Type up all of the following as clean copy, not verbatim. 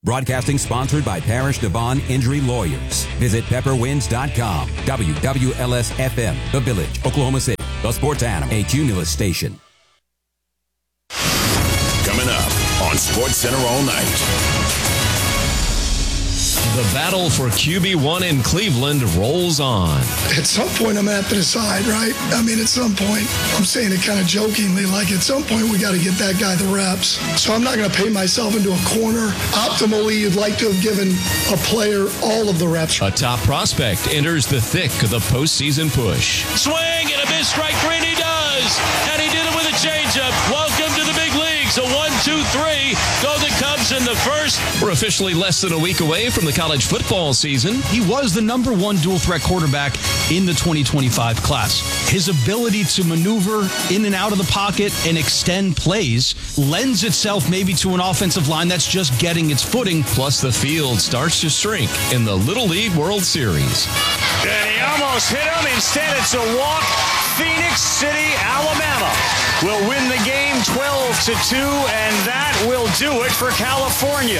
Broadcasting sponsored by Parish Devon Injury Lawyers. Visit pepperwinds.com. WWLS-FM, The Village, Oklahoma City. The Sports Animal, a Cumulus station. Coming up on Sports Center all night. The battle for QB1 in Cleveland rolls on. At some point, I'm going to have to decide, right? I mean, at some point, I'm saying it kind of jokingly, like at some point, we got to get that guy the reps. So I'm not going to paint myself into a corner. Optimally, you'd like to have given a player all of the reps. A top prospect enters the thick of the postseason push. Swing and a miss, strike three, and he does. And he did it with a changeup. Welcome to the big leagues. A 1-2-3. Go the Cubs in the first. We're officially less than a week away from the college football season. He was the number one dual threat quarterback in the 2025 class. His ability to maneuver in and out of the pocket and extend plays lends itself maybe to an offensive line that's just getting its footing. Plus, the field starts to shrink in the Little League World Series. And he almost hit him. Instead, it's a walk. Phoenix City, Alabama will win the game 12-2, and that will do it for California.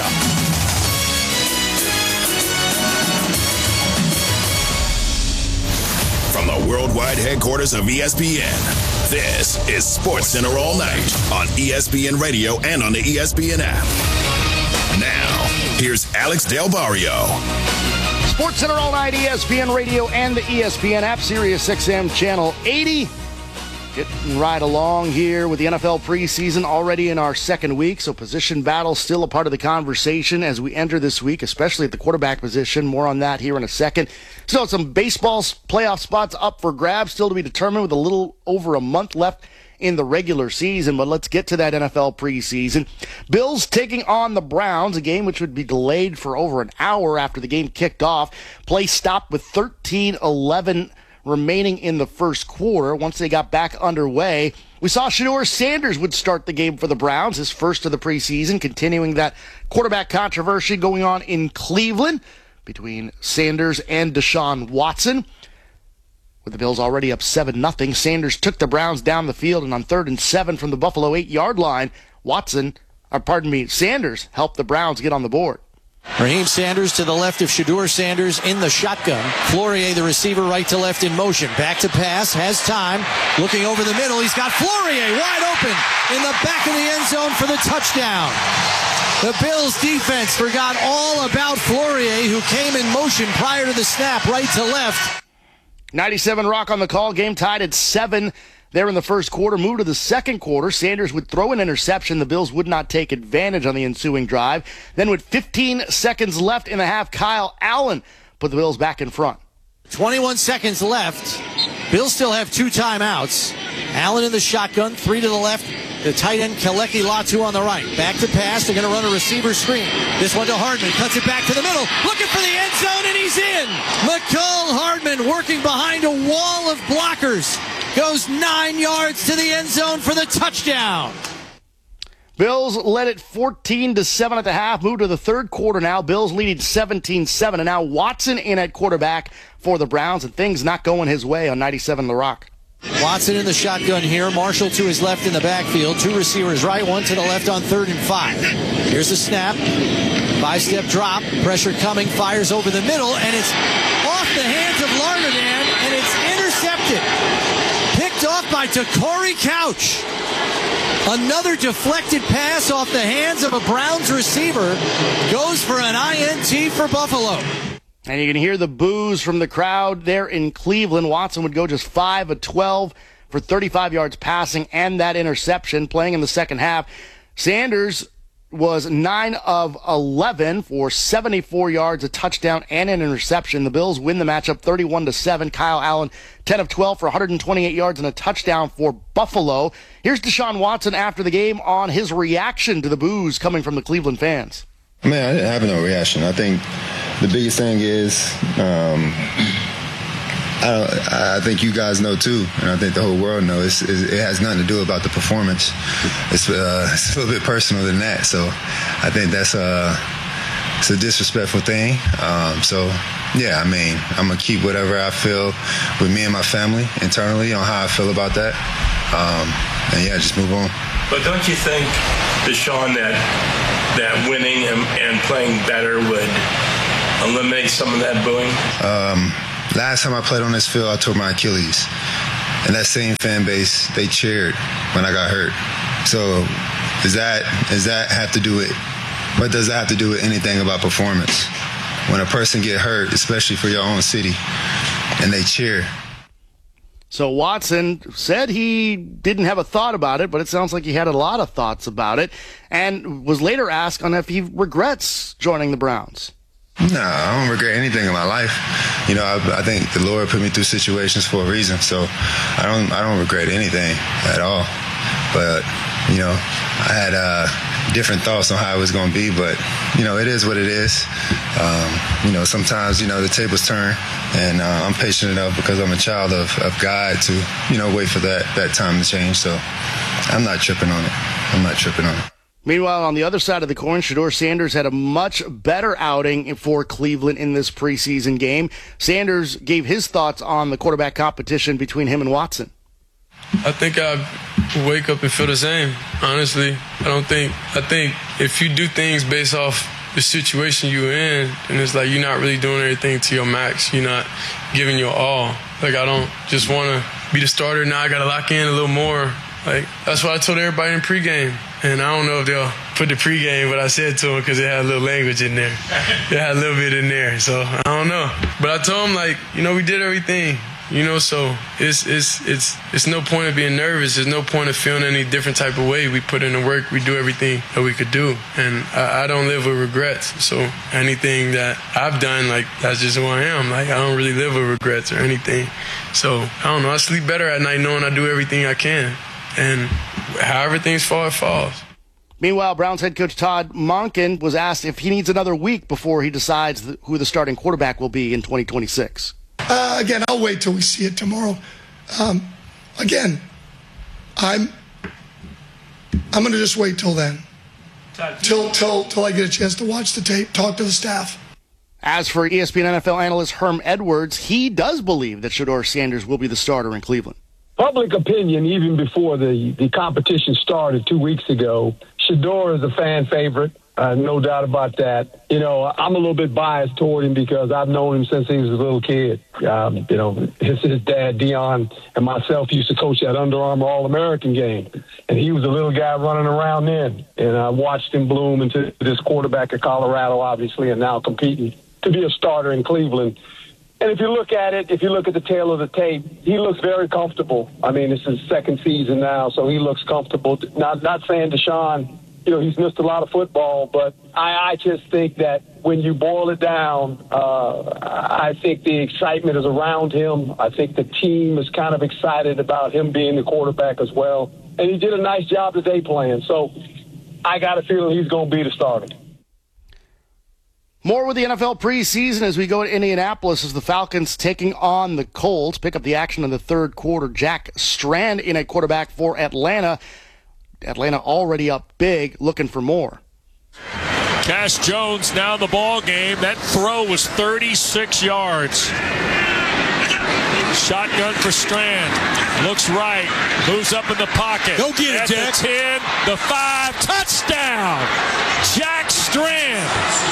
From the worldwide headquarters of ESPN, this is Sports Center all night on ESPN Radio and on the ESPN app. Now, here's Alex Del Barrio. Sports Center all night, ESPN Radio and the ESPN app, Sirius XM Channel 80. Getting right along here with the NFL preseason already in our second week, so position battle still a part of the conversation as we enter this week, especially at the quarterback position. More on that here in a second. Still some baseball playoff spots up for grabs, still to be determined with a little over a month left in the regular season, but let's get to that NFL preseason. Bills taking on the Browns, a game which would be delayed for over an hour after the game kicked off. Play stopped with 13-11 remaining in the first quarter. Once they got back underway, we saw Shedeur Sanders would start the game for the Browns, his first of the preseason, continuing that quarterback controversy going on in Cleveland between Sanders and Deshaun Watson. With the Bills already up 7-0, Sanders took the Browns down the field, and on 3rd and 7 from the Buffalo 8-yard line, Sanders helped the Browns get on the board. Raheem Sanders to the left of Shedeur Sanders in the shotgun. Flourier, the receiver, right to left in motion. Back to pass, has time. Looking over the middle, he's got Flourier wide open in the back of the end zone for the touchdown. The Bills defense forgot all about Flourier, who came in motion prior to the snap, right to left. 97 Rock on the call. Game tied at 7 there in the first quarter. Moved to the second quarter. Sanders would throw an interception. The Bills would not take advantage on the ensuing drive. Then with 15 seconds left in the half, Kyle Allen put the Bills back in front. 21 seconds left. Bills still have 2 timeouts. Allen in the shotgun, 3 to the left. The tight end, Kaleki Latu on the right. Back to pass. They're going to run a receiver screen. This one to Hardman. Cuts it back to the middle. Looking for the end zone, and he's in. Mecole Hardman working behind a wall of blockers. Goes 9 yards to the end zone for the touchdown. Bills led it 14-7 at the half. Moved to the third quarter now. Bills leading 17-7. And now Watson in at quarterback for the Browns. And things not going his way on 97 The Rock. Watson in the shotgun here. Marshall to his left in the backfield. 2 receivers right, 1 to the left on 3rd and 5. Here's the snap. 5-step drop. Pressure coming. Fires over the middle. And it's off the hands of Larnedin. And it's intercepted. Picked off by Corey Couch. Another deflected pass off the hands of a Browns receiver. Goes for an INT for Buffalo. And you can hear the boos from the crowd there in Cleveland. Watson would go just 5 of 12 for 35 yards passing and that interception. Playing in the second half, Sanders was 9 of 11 for 74 yards, a touchdown, and an interception. The Bills win the matchup 31-7. Kyle Allen, 10 of 12 for 128 yards and a touchdown for Buffalo. Here's Deshaun Watson after the game on his reaction to the boos coming from the Cleveland fans. Man, I didn't have no reaction. I think the biggest thing is, I think you guys know too, and I think the whole world knows, it has nothing to do about the performance. It's a little bit personal than that. So I think that's it's a disrespectful thing. So yeah, I mean, I'm gonna keep whatever I feel with me and my family internally on how I feel about that, and yeah, just move on. But don't you think, Deshaun, that winning and playing better would eliminate some of that booing? Last time I played on this field, I tore my Achilles. And that same fan base, they cheered when I got hurt. So does that have to do with, what does that have to do with anything about performance? When a person get hurt, especially for your own city, and they cheer. So Watson said he didn't have a thought about it, but it sounds like he had a lot of thoughts about it, and was later asked on if he regrets joining the Browns. No, I don't regret anything in my life. You know, I think the Lord put me through situations for a reason, so I don't regret anything at all. But, you know, I had different thoughts on how it was going to be, but, you know, it is what it is. You know, sometimes, you know, the tables turn, and I'm patient enough because I'm a child of God to, you know, wait for that time to change. So I'm not tripping on it. Meanwhile, on the other side of the coin, Shedeur Sanders had a much better outing for Cleveland in this preseason game. Sanders gave his thoughts on the quarterback competition between him and Watson. I think I wake up and feel the same, honestly. I think if you do things based off the situation you're in, and it's like you're not really doing everything to your max, you're not giving your all. Like, I don't just want to be the starter. Now I got to lock in a little more. Like, that's what I told everybody in pregame. And I don't know if they'll put the pregame, but I said to them because it had a little language in there. It had a little bit in there, so I don't know. But I told them, like, you know, we did everything. You know, so it's no point of being nervous. There's no point of feeling any different type of way. We put in the work. We do everything that we could do. And I don't live with regrets. So anything that I've done, like, that's just who I am. Like, I don't really live with regrets or anything. So, I don't know. I sleep better at night knowing I do everything I can. And however things fall, it falls. Meanwhile, Browns head coach Todd Monken was asked if he needs another week before he decides who the starting quarterback will be in 2026. Again, I'll wait till we see it tomorrow. Again, I'm going to just wait till then. Till I get a chance to watch the tape, talk to the staff. As for ESPN NFL analyst Herm Edwards, he does believe that Shedeur Sanders will be the starter in Cleveland. Public opinion, even before the competition started 2 weeks ago, Shedeur is a fan favorite. No doubt about that. You know, I'm a little bit biased toward him because I've known him since he was a little kid. You know, his dad, Dion, and myself used to coach that Under Armour All-American game. And he was a little guy running around then. And I watched him bloom into this quarterback at Colorado, obviously, and now competing to be a starter in Cleveland. And if you look at it, if you look at the tail of the tape, he looks very comfortable. I mean, it's his second season now, so he looks comfortable. Not saying Deshaun, you know, he's missed a lot of football, but I just think that when you boil it down, I think the excitement is around him. I think the team is kind of excited about him being the quarterback as well. And he did a nice job today playing. So I got a feeling he's going to be the starter. More with the NFL preseason as we go to Indianapolis as the Falcons taking on the Colts. Pick up the action in the third quarter. Jack Strand in at quarterback for Atlanta. Atlanta already up big, looking for more. Cash Jones now in the ball game. That throw was 36 yards. Shotgun for Strand. Looks right. Moves up in the pocket. Go get it, Jack. The 10, the 5. Touchdown. Jack Strand.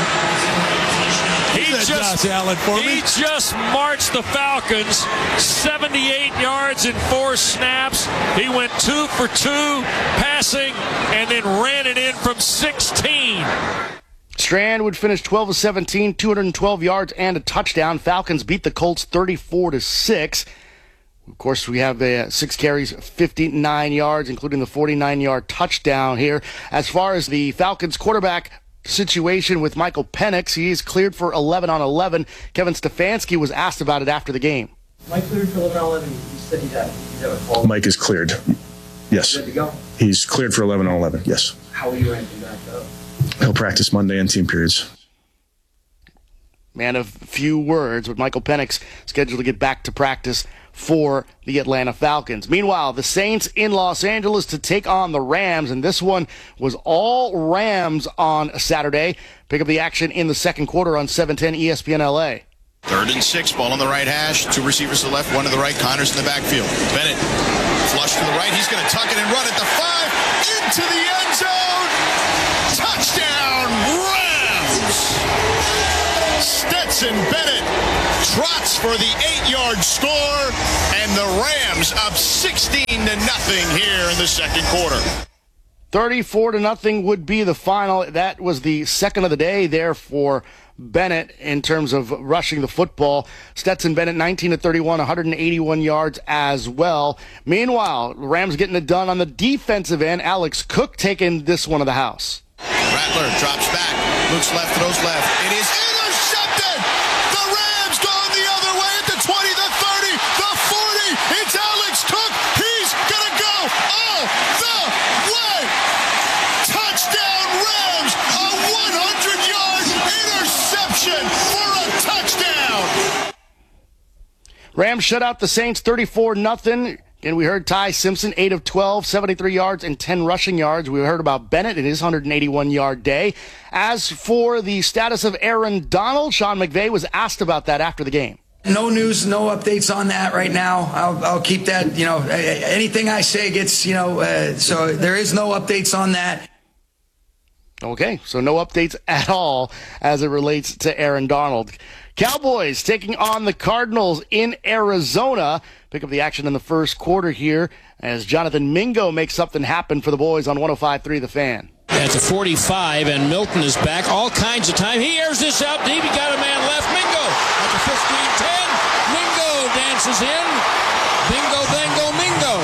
He just marched the Falcons 78 yards in 4 snaps. He went 2 for 2 passing and then ran it in from 16. Strand would finish 12 of 17, 212 yards and a touchdown. Falcons beat the Colts 34-6. Of course, we have 6 carries, 59 yards, including the 49-yard touchdown here. As far as the Falcons quarterback situation with Michael Penix, he is cleared for 11 on 11. Kevin Stefanski was asked about it after the game. Mike cleared for 11 on 11. You said he'd have a call. Mike is cleared. Yes. Good to go. He's cleared for 11 on 11. Yes. How are you ramping back up? He'll practice Monday and team periods. Man of few words, with Michael Penix scheduled to get back to practice for the Atlanta Falcons. Meanwhile, the Saints in Los Angeles to take on the Rams, and this one was all Rams on Saturday. Pick up the action in the second quarter on 710 ESPN LA. 3rd and 6, ball on the right hash. 2 receivers to the left, 1 to the right. Connors in the backfield. Bennett, flush to the right. He's going to tuck it and run at the 5. Into the end zone. Touchdown, Rams! Stetson Bennett trots for the 8-yard score, and the Rams up 16-0 here in the second quarter. 34-0 would be the final. That was the second of the day there for Bennett in terms of rushing the football. Stetson Bennett, 19-31, 181 yards as well. Meanwhile, Rams getting it done on the defensive end. Alex Cook taking this one to the house. Rattler drops back, looks left, throws left. It is intercepted! The Rams gone the other way at the 20, the 30, the 40. It's Alex Cook. He's going to go all the way. Touchdown Rams! A 100-yard interception for a touchdown! Rams shut out the Saints 34-0. And we heard Ty Simpson, 8 of 12, 73 yards and 10 rushing yards. We heard about Bennett in his 181-yard day. As for the status of Aaron Donald, Sean McVay was asked about that after the game. No news, no updates on that right now. I'll keep that, anything I say gets, so there is no updates on that. Okay, so no updates at all as it relates to Aaron Donald. Cowboys taking on the Cardinals in Arizona. Pick up the action in the first quarter here as Jonathan Mingo makes something happen for the boys on 105.3 The Fan. That's a 45, and Milton is back. All kinds of time. He airs this out deep. He got a man left. Mingo at the 15-10. Mingo dances in. Bingo, bango, mingo.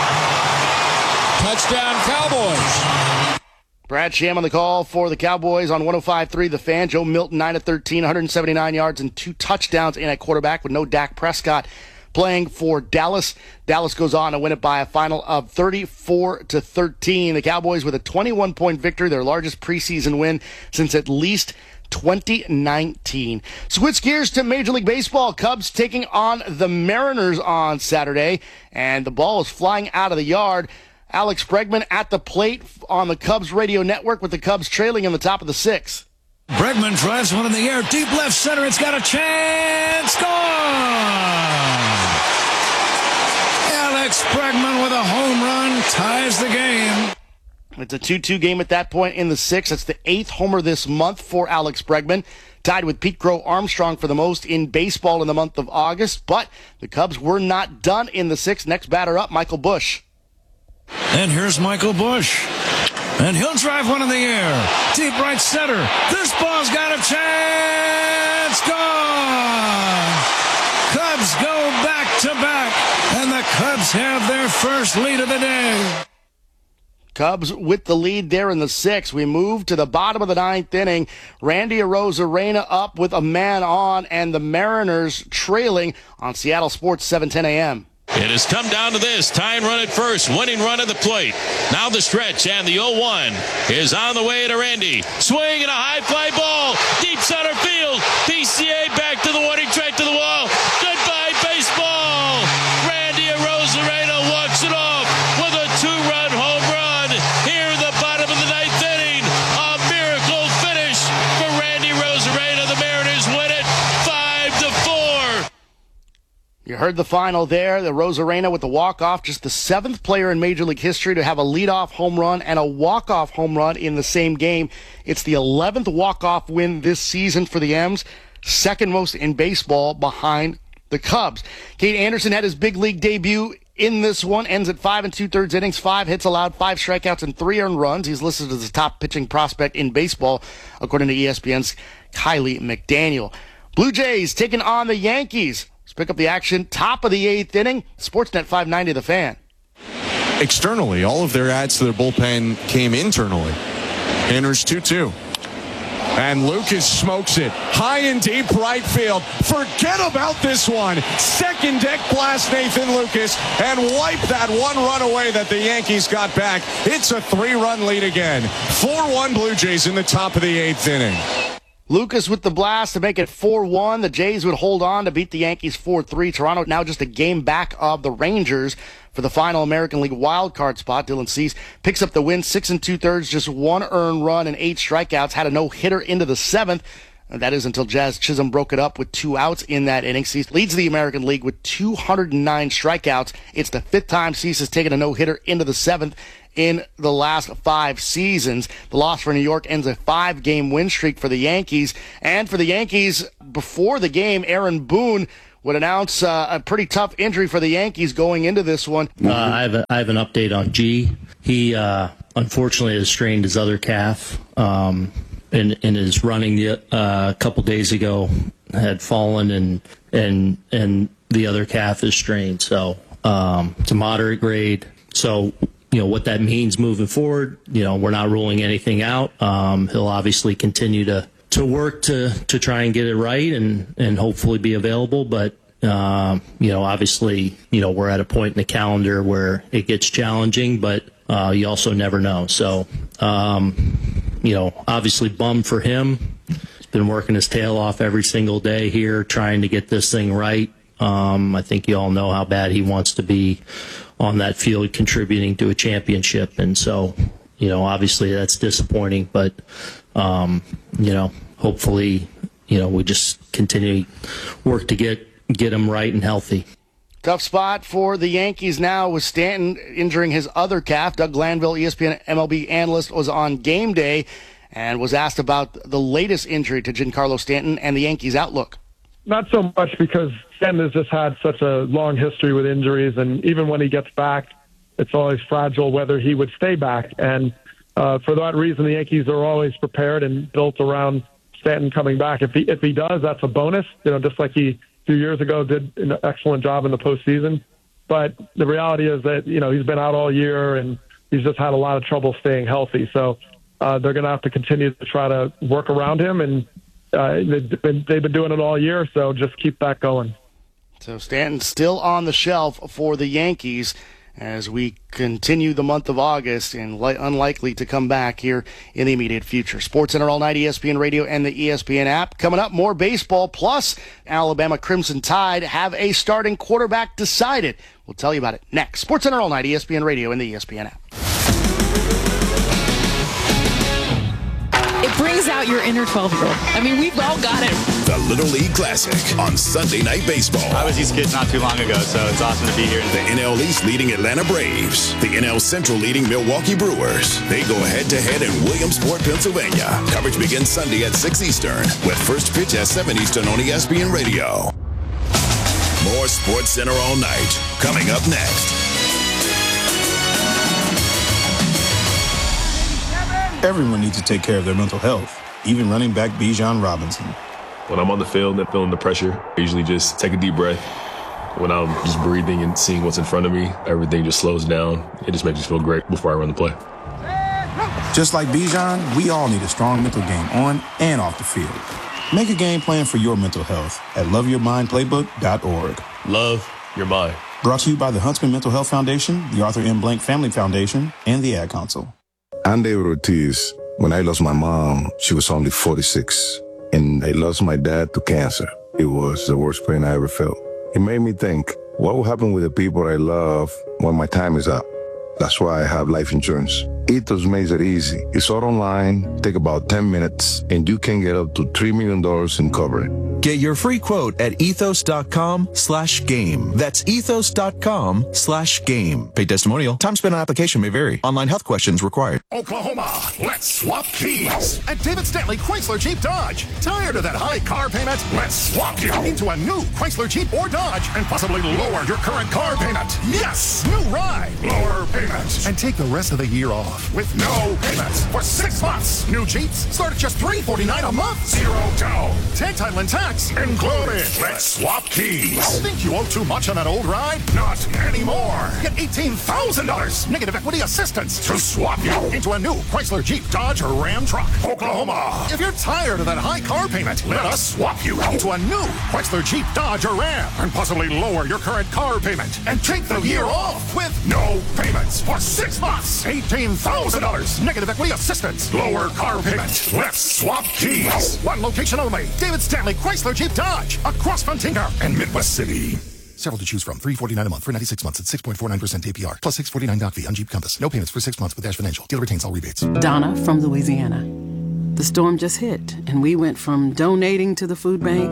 Touchdown, Cowboys. Brad Sham on the call for the Cowboys on 105.3 The Fan. Joe Milton, 9 of 13, 179 yards and 2 touchdowns in at quarterback with no Dak Prescott playing for Dallas. Dallas goes on to win it by a final of 34-13. The Cowboys with a 21-point victory, their largest preseason win since at least 2019. Switch gears to Major League Baseball. Cubs taking on the Mariners on Saturday, and the ball is flying out of the yard. Alex Bregman at the plate on the Cubs radio network with the Cubs trailing in the top of the 6th. Bregman drives one in the air, deep left center. It's got a chance. Gone! Alex Bregman with a home run ties the game. It's a 2-2 game at that point in the 6th. That's the 8th homer this month for Alex Bregman. Tied with Pete Crow Armstrong for the most in baseball in the month of August. But the Cubs were not done in the 6th. Next batter up, Michael Busch. And here's Michael Busch. And he'll drive one in the air. Deep right center. This ball's got a chance. Gone. Cubs go back to back. And the Cubs have their first lead of the day. Cubs with the lead there in the 6th. We move to the bottom of the 9th inning. Randy Arozarena up with a man on, and the Mariners trailing on Seattle Sports 710 a.m. It has come down to this. Tying run at first. Winning run at the plate. Now the stretch, and the 0-1 is on the way to Randy. Swing and a high fly ball. Deep center field. PCA back to the warning track to the wall. Goodbye, baseball. Randy Arozarena walks it off with a 2-run home run here in the bottom of the 9th inning. A miracle finish for Randy Arozarena. The Mariners win it 5-4. You heard the final there. The Arozarena with the walk-off, just the 7th player in Major League history to have a leadoff home run and a walk-off home run in the same game. It's the 11th walk-off win this season for the M's, second most in baseball behind the Cubs. Kate Anderson had his big league debut in this one, ends at 5 2/3 innings, 5 hits allowed, 5 strikeouts, and 3 earned runs. He's listed as the top pitching prospect in baseball, according to ESPN's Kylie McDaniel. Blue Jays taking on the Yankees. Let's pick up the action. Top of the 8th inning. Sportsnet 590 The Fan. Externally, all of their adds to their bullpen came internally. Enters 2-2. And Lucas smokes it. High and deep right field. Forget about this one. Second deck blast Nathan Lucas and wipe that one run away that the Yankees got back. It's a 3-run lead again. 4-1 Blue Jays in the top of the 8th inning. Lucas with the blast to make it 4-1. The Jays would hold on to beat the Yankees 4-3. Toronto now just a game back of the Rangers for the final American League wildcard spot. Dylan Cease picks up the win, 6 2/3, just 1 earned run and 8 strikeouts. Had a no-hitter into the 7th. And that is until Jazz Chisholm broke it up with 2 outs in that inning. Cease leads the American League with 209 strikeouts. It's the 5th time Cease has taken a no-hitter into the 7th in the last 5 seasons. The loss for New York ends a 5-game win streak for the Yankees. And for the Yankees, before the game, Aaron Boone would announce a pretty tough injury for the Yankees going into this one. I have an update on G. He unfortunately has strained his other calf, and is running a couple days ago had fallen and the other calf is strained. So it's a moderate grade. So what that means moving forward, we're not ruling anything out. He'll obviously continue to work to try and get it right and hopefully be available. But, obviously, we're at a point in the calendar where it gets challenging, but you also never know. So, obviously bummed for him. He's been working his tail off every single day here trying to get this thing right. I think you all know how bad he wants to be on that field contributing to a championship. And so, obviously that's disappointing, but, hopefully, we just continue to work to get him right and healthy. Tough spot for the Yankees now with Stanton injuring his other calf. Doug Glanville, ESPN MLB analyst, was on Game Day and was asked about the latest injury to Giancarlo Stanton and the Yankees' outlook. Not so much because Stanton has just had such a long history with injuries, and even when he gets back, it's always fragile whether he would stay back. And for that reason, the Yankees are always prepared and built around Stanton coming back. If he does, that's a bonus, just like he a few years ago did an excellent job in the postseason. But the reality is that, he's been out all year and he's just had a lot of trouble staying healthy. So they're going to have to continue to try to work around him, and they've been doing it all year, so just keep that going. So Stanton's still on the shelf for the Yankees as we continue the month of August and unlikely to come back here in the immediate future. SportsCenter all night, ESPN Radio and the ESPN app. Coming up, more baseball, plus Alabama Crimson Tide have a starting quarterback decided. We'll tell you about it next. SportsCenter all night, ESPN Radio and the ESPN app. It brings out your inner 12-year-old. I mean, we've all got it. The Little League Classic on Sunday Night Baseball. I was these kids not too long ago, so it's awesome to be here. The NL East leading Atlanta Braves. The NL Central leading Milwaukee Brewers. They go head-to-head in Williamsport, Pennsylvania. Coverage begins Sunday at 6 Eastern with first pitch at 7 Eastern on ESPN Radio. More SportsCenter all night coming up next. Everyone needs to take care of their mental health, even running back Bijan Robinson. When I'm on the field and feeling the pressure, I usually just take a deep breath. When I'm just breathing and seeing what's in front of me, everything just slows down. It just makes me feel great before I run the play. Just like Bijan, we all need a strong mental game on and off the field. Make a game plan for your mental health at loveyourmindplaybook.org. Love your mind. Brought to you by the Huntsman Mental Health Foundation, the Arthur M. Blank Family Foundation, and the Ad Council. I'm David Ortiz. When I lost my mom, she was only 46. And I lost my dad to cancer. It was the worst pain I ever felt. It made me think, what will happen with the people I love when my time is up? That's why I have life insurance. Ethos makes it easy. It's all online, take about 10 minutes, and you can get up to $3 million in coverage. Get your free quote at ethos.com/game. That's ethos.com/game. Paid testimonial. Time spent on application may vary. Online health questions required. Oklahoma, let's swap keys at David Stanley Chrysler Jeep Dodge. Tired of that high car payment? Let's swap you into a new Chrysler Jeep or Dodge and possibly lower your current car payment. Yes, new ride, lower payment, and take the rest of the year off with no payments for 6 months. New Jeeps start at just $349 a month. Zero down. Tag title and tax included. Let's swap keys. Think you owe too much on that old ride? Not anymore. Get $18,000 negative equity assistance to swap you into a new Chrysler Jeep Dodge or Ram truck. Oklahoma. If you're tired of that high car payment, let us swap you into a new Chrysler Jeep Dodge or Ram and possibly lower your current car payment and take the year off with no payments for 6 months. $18,000 negative equity assistance. Lower car payment. Let's swap keys. One location only. David Stanley Chrysler Jeep Dodge across Fontinga and Midwest City. Several to choose from. $349 a month for 96 months at 6.49% APR. Plus $649 doc fee on Jeep Compass. No payments for 6 months with Dash Financial. Dealer retains all rebates. Donna from Louisiana. The storm just hit, and we went from donating to the food bank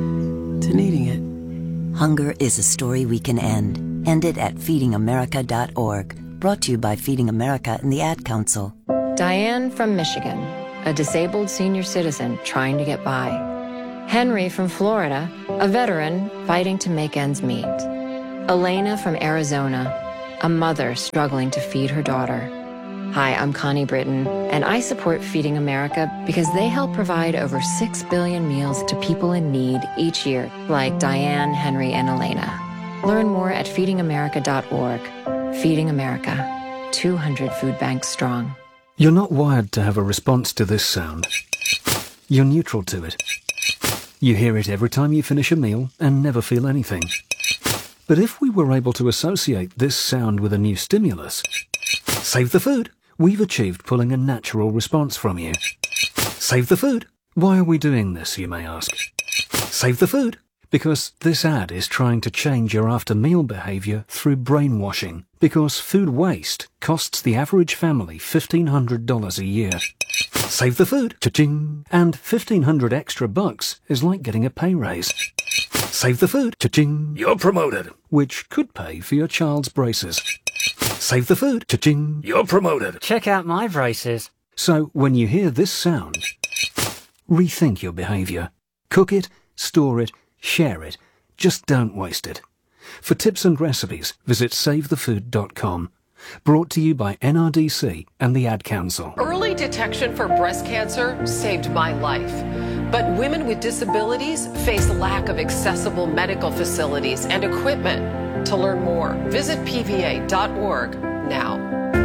to needing it. Hunger is a story we can end. End it at feedingamerica.org. Brought to you by Feeding America and the Ad Council. Diane from Michigan, a disabled senior citizen trying to get by. Henry from Florida, a veteran fighting to make ends meet. Elena from Arizona, a mother struggling to feed her daughter. Hi, I'm Connie Britton, and I support Feeding America because they help provide over 6 billion meals to people in need each year, like Diane, Henry, and Elena. Learn more at feedingamerica.org. Feeding America, 200 food banks strong. You're not wired to have a response to this sound. You're neutral to it. You hear it every time you finish a meal and never feel anything. But if we were able to associate this sound with a new stimulus, save the food, we've achieved pulling a natural response from you. Save the food. Why are we doing this, you may ask? Save the food. Because this ad is trying to change your after-meal behavior through brainwashing. Because food waste costs the average family $1,500 a year. Save the food. Cha-ching. And $1,500 extra bucks is like getting a pay raise. Save the food. Cha-ching. You're promoted. Which could pay for your child's braces. Save the food. Cha-ching. You're promoted. Check out my braces. So when you hear this sound, rethink your behavior. Cook it, store it, share it. Just don't waste it. For tips and recipes, visit SaveTheFood.com. Brought to you by NRDC and the Ad Council. Early detection for breast cancer saved my life. But women with disabilities face a lack of accessible medical facilities and equipment. To learn more, visit PVA.org now.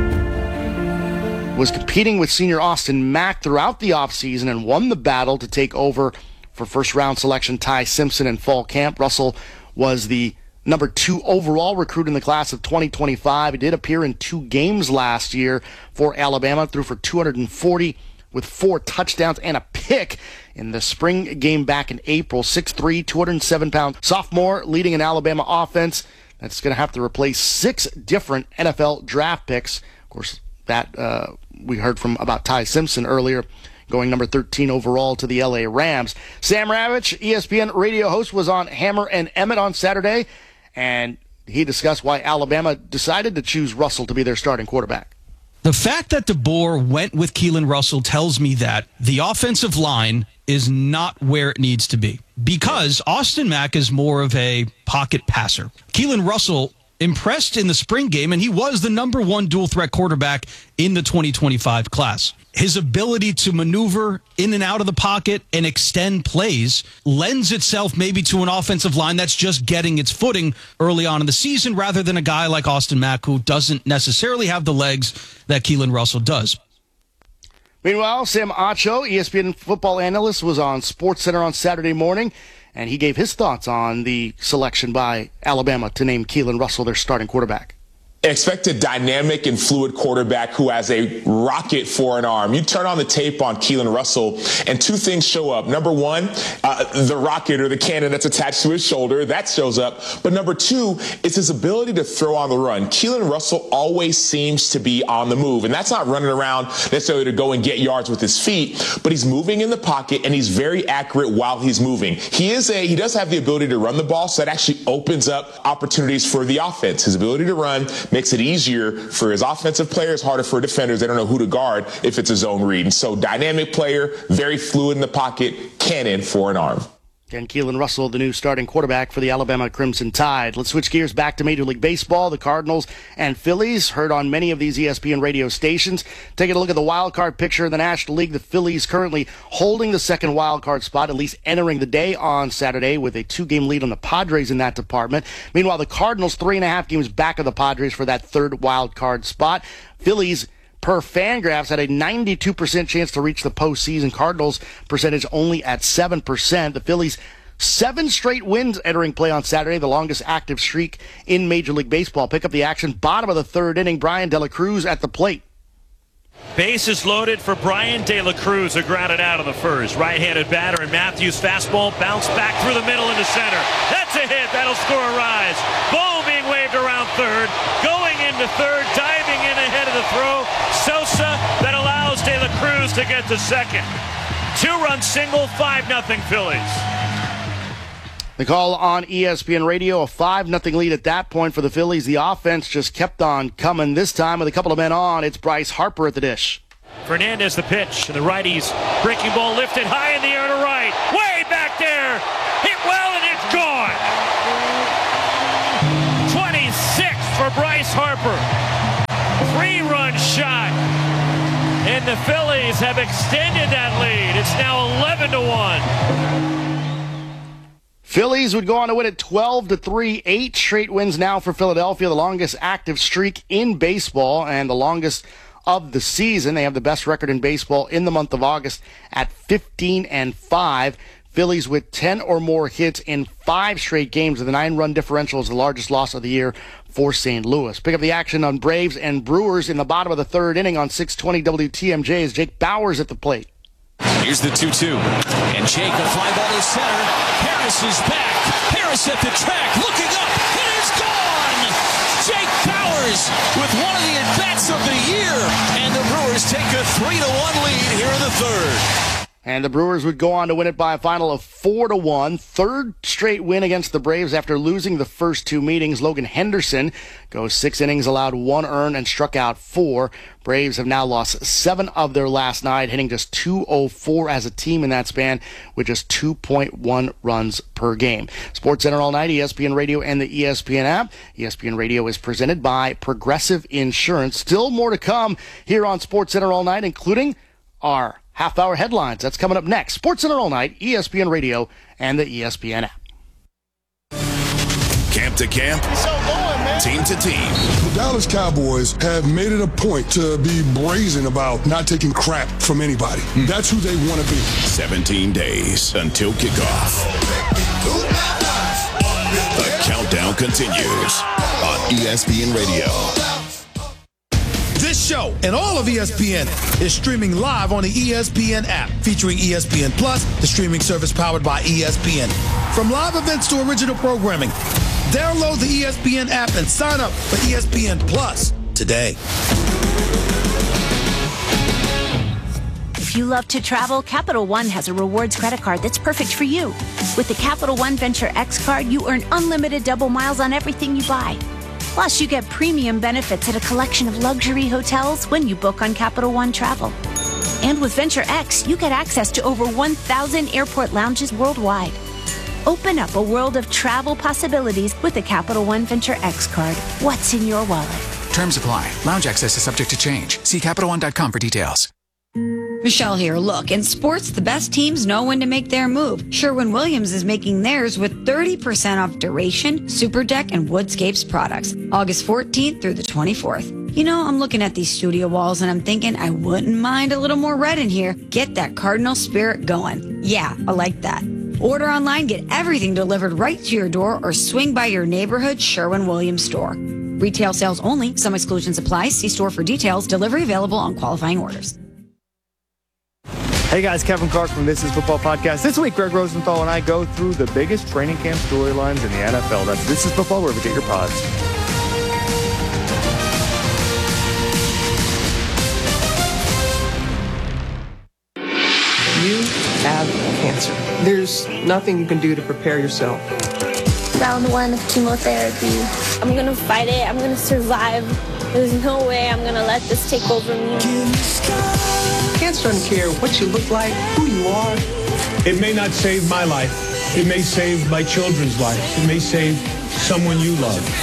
Was competing with senior Austin Mack throughout the offseason and won the battle to take over for first-round selection Ty Simpson in fall camp. Russell was the number 2 overall recruit in the class of 2025. He did appear in 2 games last year for Alabama, threw for 240 with 4 touchdowns and a pick in the spring game back in April. 6'3", 207-pound sophomore leading an Alabama offense that's going to have to replace 6 different NFL draft picks. Of course, that we heard from about Ty Simpson earlier, going number 13 overall to the LA Rams. Sam Ravitch, ESPN radio host, was on Hammer and Emmett on Saturday, and he discussed why Alabama decided to choose Russell to be their starting quarterback. The fact that DeBoer went with Keelan Russell tells me that the offensive line is not where it needs to be, because Austin Mack is more of a pocket passer. Keelan Russell impressed in the spring game, and he was the number 1 dual-threat quarterback in the 2025 class. His ability to maneuver in and out of the pocket and extend plays lends itself maybe to an offensive line that's just getting its footing early on in the season, rather than a guy like Austin Mack, who doesn't necessarily have the legs that Keelan Russell does. Meanwhile, Sam Acho, ESPN football analyst, was on SportsCenter on Saturday morning, and he gave his thoughts on the selection by Alabama to name Keelan Russell their starting quarterback. Expect a dynamic and fluid quarterback who has a rocket for an arm. You turn on the tape on Keelan Russell, and 2 things show up. Number 1, the rocket or the cannon that's attached to his shoulder, that shows up. But number 2, it's his ability to throw on the run. Keelan Russell always seems to be on the move, and that's not running around necessarily to go and get yards with his feet, but he's moving in the pocket, and he's very accurate while he's moving. He does have the ability to run the ball, so that actually opens up opportunities for the offense. His ability to run makes it easier for his offensive players, harder for defenders. They don't know who to guard if it's a zone read. And so dynamic player, very fluid in the pocket, cannon for an arm. And Keelan Russell, the new starting quarterback for the Alabama Crimson Tide. Let's switch gears back to Major League Baseball. The Cardinals and Phillies, heard on many of these ESPN radio stations. Taking a look at the wild card picture in the National League, the Phillies currently holding the second wild card spot, at least entering the day on Saturday, with a 2-game lead on the Padres in that department. Meanwhile, the Cardinals 3.5 games back of the Padres for that third wild card spot. Phillies, per Fangraphs, had a 92% chance to reach the postseason. Cardinals percentage only at 7%. The Phillies, 7 straight wins entering play on Saturday, the longest active streak in Major League Baseball. Pick up the action, bottom of the 3rd inning. Brian De La Cruz at the plate. Bases loaded for Brian De La Cruz, who grounded out of the first. Right-handed batter, and Matthews' fastball bounced back through the middle into center. That's a hit. That'll score a rise. Ball being waved around 3rd. Going into 3rd, diving in ahead of the throw. Sosa, that allows De La Cruz to get to 2nd. 2-run single, 5-0 Phillies. The call on ESPN Radio, a 5-0 lead at that point for the Phillies. The offense just kept on coming, this time with a couple of men on. It's Bryce Harper at the dish. Fernandez the pitch, and the righties breaking ball lifted high in the air to right. Way back there. Hit well, and it's gone. 26 for Bryce Harper. 3-run shot. And the Phillies have extended that lead. It's now 11-1. Phillies would go on to win it 12-3, 8 straight wins now for Philadelphia, the longest active streak in baseball and the longest of the season. They have the best record in baseball in the month of August at 15-5. Phillies with 10 or more hits in 5 straight games, and the 9-run differential is the largest loss of the year for St. Louis. Pick up the action on Braves and Brewers in the bottom of the third inning on 620 WTMJ as Jake Bauers at the plate. Here's the 2-2. And Jake, a fly ball to center. Harris is back. Harris at the track, looking up. It is gone! Jake Bauers with one of the at-bats of the year. And the Brewers take a 3-1 lead here in the third. And the Brewers would go on to win it by a final of 4-1. Third straight win against the Braves after losing the first 2 meetings. Logan Henderson goes 6 innings, allowed 1 earned, and struck out 4. Braves have now lost 7 of their last 9, hitting just .204 as a team in that span with just 2.1 runs per game. SportsCenter all night, ESPN Radio and the ESPN app. ESPN Radio is presented by Progressive Insurance. Still more to come here on SportsCenter all night, including our half-hour headlines. That's coming up next. SportsCenter all night, ESPN Radio, and the ESPN app. Camp to camp, team to team. The Dallas Cowboys have made it a point to be brazen about not taking crap from anybody. That's who they want to be. 17 days until kickoff. The countdown continues on ESPN Radio. This show and all of ESPN is streaming live on the ESPN app, featuring ESPN Plus, the streaming service powered by ESPN. From live events to original programming, download the ESPN app and sign up for ESPN Plus today. If you love to travel, Capital One has a rewards credit card that's perfect for you. With the Capital One Venture X card, you earn unlimited double miles on everything you buy. Plus, you get premium benefits at a collection of luxury hotels when you book on Capital One Travel. And with Venture X, you get access to over 1,000 airport lounges worldwide. Open up a world of travel possibilities with the Capital One Venture X card. What's in your wallet? Terms apply. Lounge access is subject to change. See CapitalOne.com for details. Michelle here. Look, in sports, the best teams know when to make their move. Sherwin-Williams is making theirs with 30% off Duration, Super Deck, and Woodscapes products. August 14th through the 24th. You know, I'm looking at these studio walls and I'm thinking I wouldn't mind a little more red in here. Get that Cardinal spirit going. Yeah, I like that. Order online, get everything delivered right to your door, or swing by your neighborhood Sherwin-Williams store. Retail sales only. Some exclusions apply. See store for details. Delivery available on qualifying orders. Hey guys, Kevin Clark from This Is Football Podcast. This week, Greg Rosenthal and I go through the biggest training camp storylines in the NFL. That's This Is Football, wherever you get your pods. You have cancer. There's nothing you can do to prepare yourself. Round 1 of chemotherapy. I'm going to fight it. I'm going to survive. There's no way I'm going to let this take over me. Cancer doesn't care what you look like, who you are. It may not save my life. It may save my children's lives. It may save someone you love.